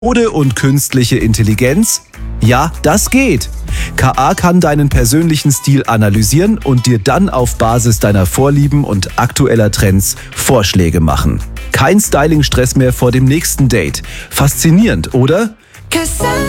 Mode und künstliche Intelligenz? Ja, das geht. KA kann deinen persönlichen Stil analysieren und dir dann auf Basis deiner Vorlieben und aktueller Trends Vorschläge machen. Kein Styling-Stress mehr vor dem nächsten Date. Faszinierend, oder?